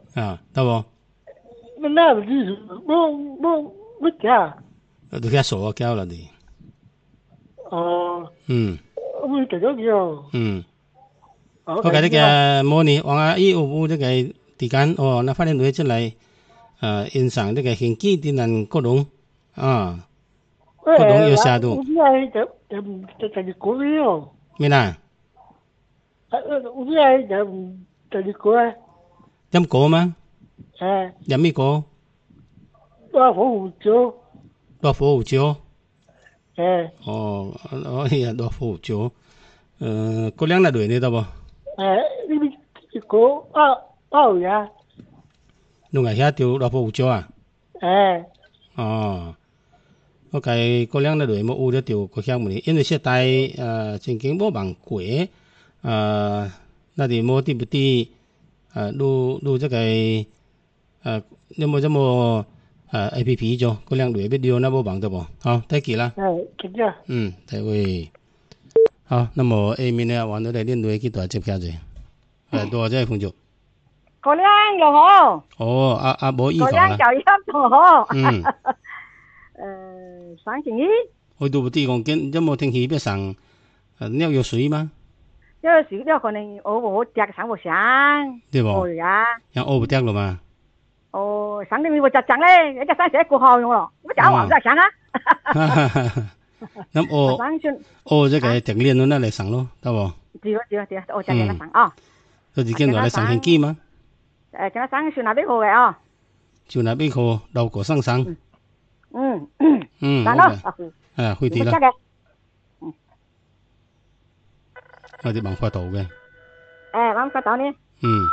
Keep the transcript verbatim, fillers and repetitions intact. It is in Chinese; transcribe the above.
啊，得不？ 那那不是不不不假都遐傻啊，交啦你。 哦， 嗯我这个叫嗯， 哦， 我讲这个个模拟，王阿姨有有这个时间哦，那发现女进来，呃，欣赏这个兴趣的人各种啊，各种哎， 有下度， 我不爱就就就就是过来哦， 没啦， 啊，我不爱就就是过来， 飲果嗎？ 哎， 飲咩果？ 我好做， 多火胡椒。 哎哦，哦，呀，多火胡椒。呃，嗰兩粒類你得不？ 哎，你们这个啊啊呀， 弄下遐條多火胡椒啊？ 哎， 哦。OK，嗰兩類冇有得條個項目，因為現在呃曾經冇辦過，呃，那啲冇啲不啲，呃，錄錄這個呃，有冇這麼呃 A P P 咗，嗰兩類必要那冇辦得不？好，再見啦。 哎，这个， 嗯，再會。好，那麼下面呢，玩到嚟呢類幾多接下去，誒，多謝朋友。 嗰兩又好， 哦，阿阿冇依嗰個啦。 兩就一都好。 嗯。 誒，三千一， 去到不啲講緊，有冇天氣變上，呃，尿有水嗎？ 因為少咗可能我我隻上不上， 對不？ 哦呀， 像屙不掉了嘛？ 哦，上面我隻上咧，一隻山蛇過後用咯，我就話唔得上啊。 咁屙上算， 屙這個定練那嚟上咯，得不？ 知咯知咯知咯，我隻隻上啊。 佢自己落嚟上興機嘛？ 誒，隻上算係邊個嘅啊？ 就那邊個留個生生。 嗯嗯， 上好咯， 嘅，啊，會啲啦，我哋辦法到嘅。 誒，諗得到呢？ 嗯。